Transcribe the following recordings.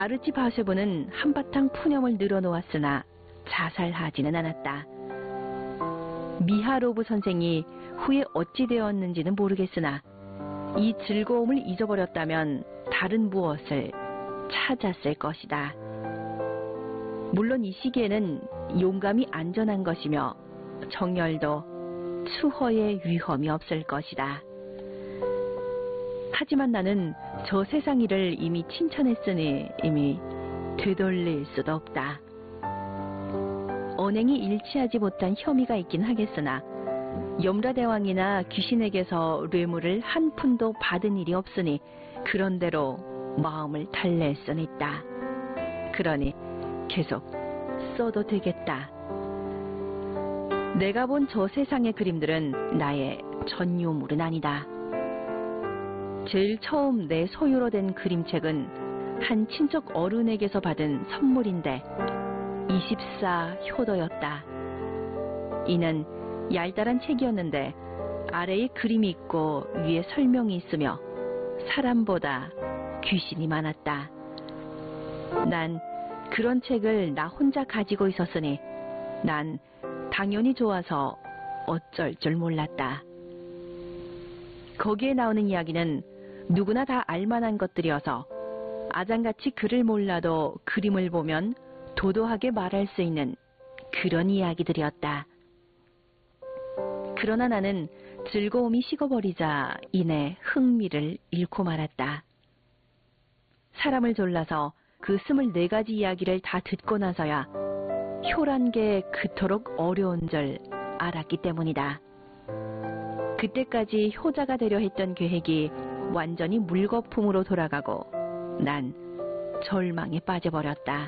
아르치 바셰브는 한바탕 푸념을 늘어놓았으나 자살하지는 않았다. 미하로브 선생이 후에 어찌 되었는지는 모르겠으나 이 즐거움을 잊어버렸다면 다른 무엇을 찾았을 것이다. 물론 이 시기에는 용감이 안전한 것이며 정열도 추허의 위험이 없을 것이다. 하지만 나는 저 세상 일을 이미 친천했으니 이미 되돌릴 수도 없다. 언행이 일치하지 못한 혐의가 있긴 하겠으나 염라대왕이나 귀신에게서 뇌물을 한 푼도 받은 일이 없으니 그런대로 마음을 달랠 수는 있다. 그러니 계속 써도 되겠다. 내가 본 저 세상의 그림들은 나의 전유물은 아니다. 제일 처음 내 소유로 된 그림책은 한 친척 어른에게서 받은 선물인데 24 효도였다. 이는 얄짤한 책이었는데 아래에 그림이 있고 위에 설명이 있으며 사람보다 귀신이 많았다. 난 그런 책을 나 혼자 가지고 있었으니 난 당연히 좋아서 어쩔 줄 몰랐다. 거기에 나오는 이야기는 누구나 다 알만한 것들이어서 아장같이 글을 몰라도 그림을 보면 도도하게 말할 수 있는 그런 이야기들이었다. 그러나 나는 즐거움이 식어버리자 이내 흥미를 잃고 말았다. 사람을 졸라서 그 24가지 이야기를 다 듣고 나서야 효란 게 그토록 어려운 줄 알았기 때문이다. 그때까지 효자가 되려 했던 계획이 완전히 물거품으로 돌아가고 난 절망에 빠져버렸다.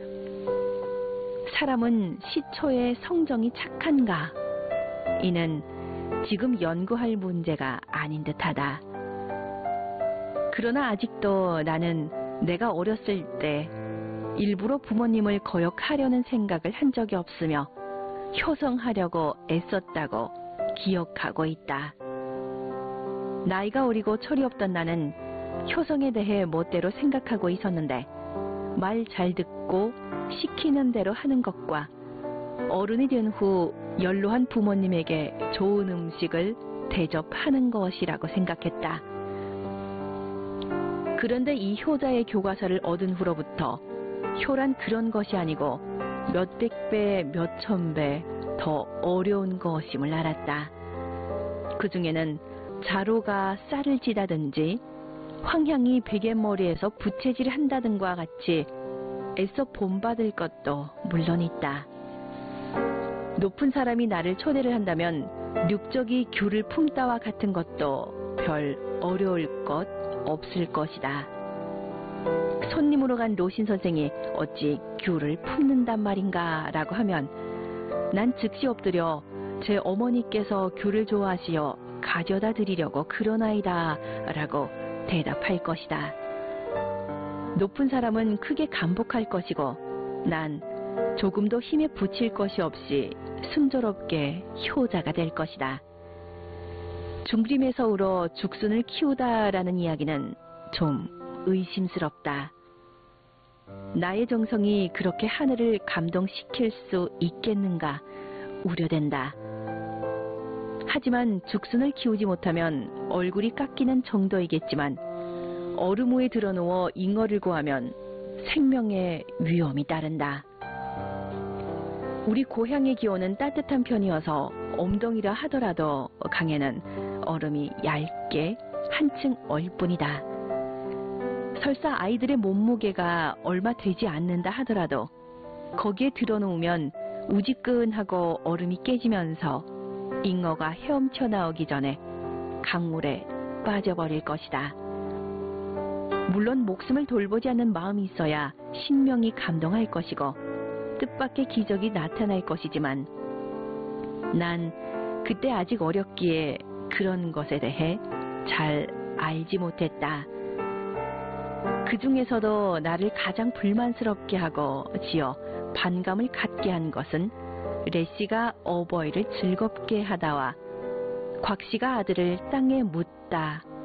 사람은 시초에 성정이 착한가? 이는 지금 연구할 문제가 아닌 듯하다. 그러나 아직도 나는 내가 어렸을 때 일부러 부모님을 거역하려는 생각을 한 적이 없으며 효성하려고 애썼다고 기억하고 있다. 나이가 어리고 철이 없던 나는 효성에 대해 멋대로 생각하고 있었는데 말 잘 듣고 시키는 대로 하는 것과 어른이 된 후 연로한 부모님에게 좋은 음식을 대접하는 것이라고 생각했다. 그런데 이 효자의 교과서를 얻은 후로부터 효란 그런 것이 아니고 몇백 배, 몇천 배 더 어려운 것임을 알았다. 그 중에는 자로가 쌀을 찌다든지 황향이 베갯머리에서 부채질을 한다든가 같이 애써 본받을 것도 물론 있다. 높은 사람이 나를 초대를 한다면 늑적이 귤을 품다와 같은 것도 별 어려울 것 없을 것이다. 손님으로 간 로신 선생이 어찌 귤을 품는단 말인가 라고 하면 난 즉시 엎드려 제 어머니께서 귤을 좋아하시어 가져다 드리려고 그러나이다 라고 대답할 것이다. 높은 사람은 크게 감복할 것이고 난 조금도 힘에 부칠 것이 없이 순조롭게 효자가 될 것이다. 중림에서 우러 죽순을 키우다라는 이야기는 좀 의심스럽다. 나의 정성이 그렇게 하늘을 감동시킬 수 있겠는가 우려된다. 하지만 죽순을 키우지 못하면 얼굴이 깎이는 정도이겠지만 얼음 위에 드러누워 잉어를 구하면 생명의 위험이 따른다. 우리 고향의 기온은 따뜻한 편이어서 엄동이라 하더라도 강에는 얼음이 얇게 한층 얼 뿐이다. 설사 아이들의 몸무게가 얼마 되지 않는다 하더라도 거기에 들어놓으면 우지끈하고 얼음이 깨지면서 잉어가 헤엄쳐 나오기 전에 강물에 빠져버릴 것이다. 물론 목숨을 돌보지 않는 마음이 있어야 신명이 감동할 것이고 뜻밖의 기적이 나타날 것이지만 난 그때 아직 어렸기에 그런 것에 대해 잘 알지 못했다. 그 중에서도 나를 가장 불만스럽게 하고 지어 반감을 갖게 한 것은 레씨가 어버이를 즐겁게 하다와 곽씨가 아들을 땅에 묻다